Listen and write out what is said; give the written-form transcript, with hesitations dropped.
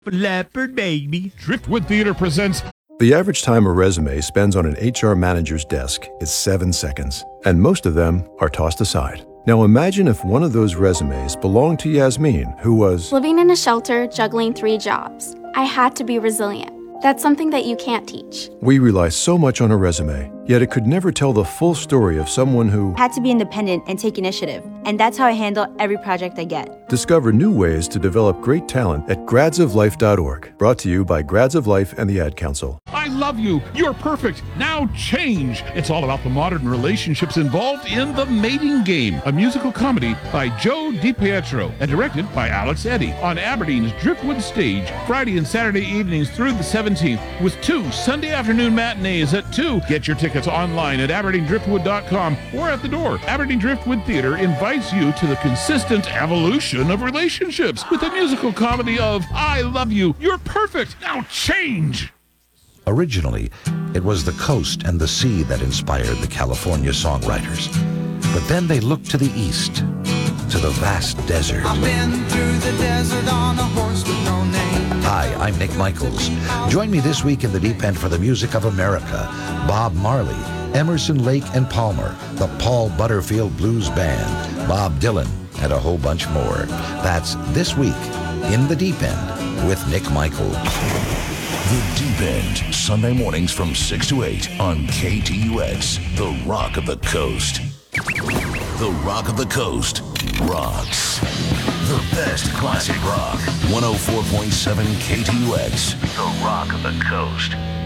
Leopard baby. Driftwood Theater presents. The average time a resume spends on an HR manager's desk is 7 seconds, and most of them are tossed aside. Now imagine if one of those resumes belonged to Yasmin, who was living in a shelter, juggling 3 jobs. I had to be resilient. That's something that you can't teach. We rely so much on a resume, yet it could never tell the full story of someone who had to be independent and take initiative. And that's how I handle every project I get. Discover new ways to develop great talent at gradsoflife.org. Brought to you by Grads of Life and the Ad Council. I love you. You're perfect. Now change. It's all about the modern relationships involved in The Mating Game, a musical comedy by Joe DiPietro and directed by Alex Eddy on Aberdeen's Driftwood Stage, Friday and Saturday evenings through the 17th, with 2 Sunday afternoon matinees at 2. Get your tickets online at AberdeenDriftwood.com or at the door. Aberdeen Driftwood Theater invites you to the consistent evolution of relationships with a musical comedy of I love you. You're perfect. Now change. Originally, it was the coast and the sea that inspired the California songwriters. But then they looked to the east, to the vast desert. I've been through the desert on a horse with no name. Hi, I'm Nick Michaels. Join me this week in the deep end for the music of America. Bob Marley, Emerson, Lake and Palmer, the Paul Butterfield Blues Band, Bob Dylan, and a whole bunch more. That's this week in the deep end with Nick Michaels. The Deep End, Sunday mornings from 6 to 8 on KTUX, the Rock of the Coast. The Rock of the Coast rocks. The best classic rock. 104.7 KTUX, the Rock of the Coast.